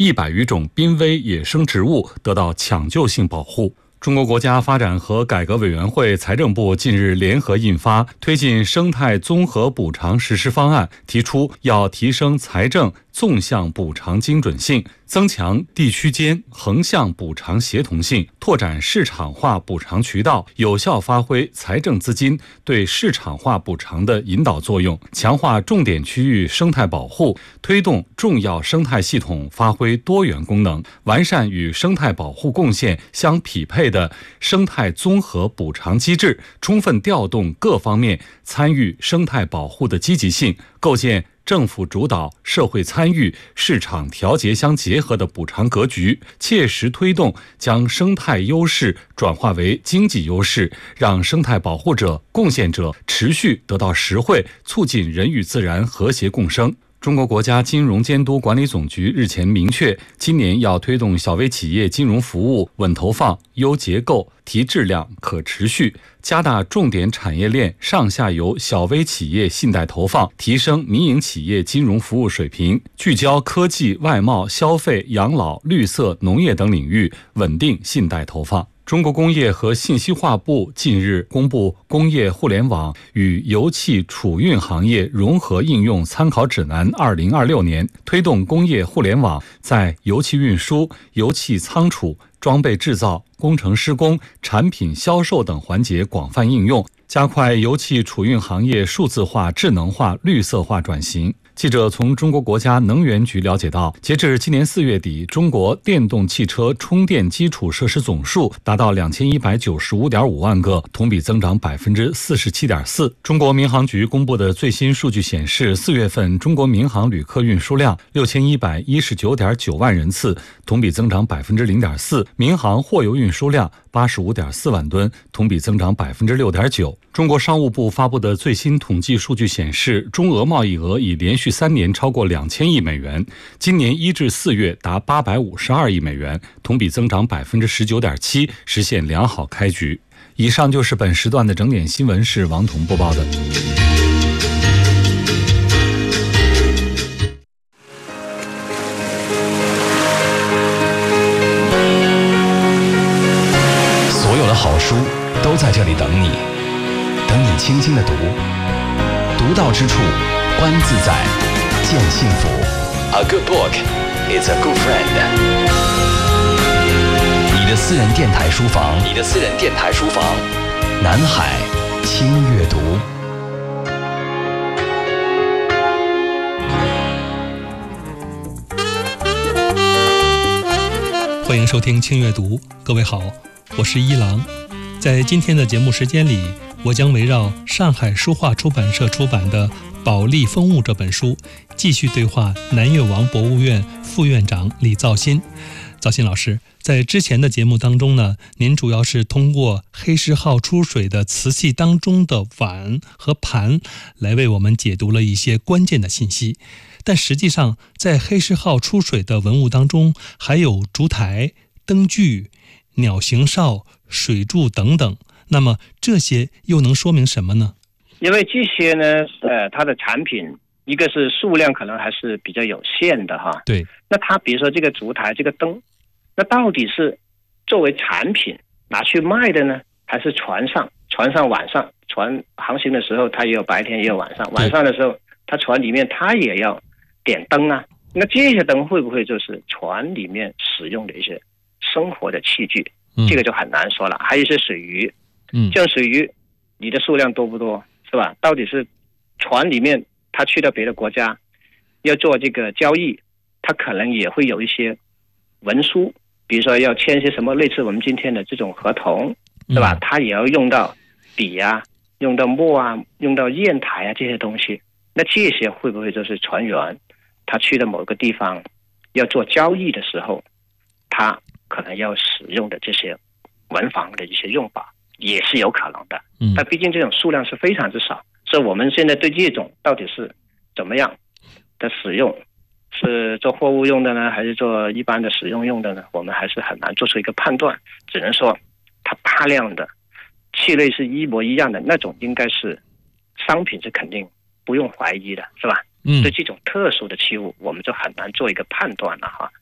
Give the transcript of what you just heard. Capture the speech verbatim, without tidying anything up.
一百余种濒危野生植物得到抢救性保护。中国国家发展和改革委员会、财政部近日联合印发《推进生态综合补偿实施方案》，提出要提升财政纵向补偿精准性，增强地区间横向补偿协同性，拓展市场化补偿渠道，有效发挥财政资金对市场化补偿的引导作用，强化重点区域生态保护，推动重要生态系统发挥多元功能，完善与生态保护贡献相匹配的生态综合补偿机制，充分调动各方面参与生态保护的积极性，构建政府主导、社会参与、市场调节相结合的补偿格局，切实推动将生态优势转化为经济优势，让生态保护者、贡献者持续得到实惠，促进人与自然和谐共生。中国国家金融监督管理总局日前明确，今年要推动小微企业金融服务稳投放、优结构、提质量、可持续，加大重点产业链上下游小微企业信贷投放，提升民营企业金融服务水平，聚焦科技、外贸、消费、养老、绿色、农业等领域，稳定信贷投放。中国工业和信息化部近日公布《工业互联网与油气储运行业融合应用参考指南二零二六年》，推动工业互联网在油气运输、油气仓储、装备制造、工程施工、产品销售等环节广泛应用，加快油气储运行业数字化、智能化、绿色化转型。记者从中国国家能源局了解到，截至今年四月底，中国电动汽车充电基础设施总数达到两千一百九十五点五万个，同比增长百分之四十七点四。中国民航局公布的最新数据显示，四月份中国民航旅客运输量六千一百一十九点九万人次，同比增长百分之零点四；民航货邮运输量八十五点四万吨，同比增长百分之六点九。中国商务部发布的最新统计数据显示，中俄贸易额已连续三年超过两千亿美元，今年一至四月达八百五十二亿美元，同比增长百分之十九点七，实现良好开局。以上就是本时段的整点新闻，是王彤播报的。 所有的好书都在这里等你，等你轻轻的读，读到之处观自在，见幸福。 A good book is a good friend。 你的私人电台书房，你的私人电台书房，南海轻阅读。 欢迎收听轻阅读，各位好，我是一郎。在今天的节目时间里，我将围绕上海书画出版社出版的《保利风物》这本书，继续对话南越王博物院副院长李造新。造新老师，在之前的节目当中呢，您主要是通过黑石号出水的瓷器当中的碗和盘来为我们解读了一些关键的信息。但实际上，在黑石号出水的文物当中，还有烛台、灯具、鸟形哨、水柱等等。那么这些又能说明什么呢？ 因为这些呢，呃，它的产品一个是数量可能还是比较有限的哈。 对。 那它比如说这个烛台、这个灯，那到底是作为产品拿去卖的呢，还是船上？船上晚上船航行的时候，它也有白天也有晚上，晚上的时候它船里面它也要点灯啊。那这些灯会不会就是船里面使用的一些生活的器具？嗯、这个就很难说了。还有一些水鱼。嗯，这种水鱼，你的数量多不多，是吧？到底是船里面他去到别的国家要做这个交易，他可能也会有一些文书，比如说要签些什么类似我们今天的这种合同，是吧？他也要用到笔啊，用到墨啊，用到砚台啊这些东西。那这些会不会就是船员他去到某个地方要做交易的时候，他可能要使用的这些文房的一些用法？也是有可能的，但毕竟这种数量是非常之少，所以我们现在对这种到底是怎么样的使用，是做货物用的呢，还是做一般的使用用的呢？我们还是很难做出一个判断，只能说它大量的器类是一模一样的那种，应该是商品，是肯定不用怀疑的，是吧？嗯，对这种特殊的器物，我们就很难做一个判断了哈。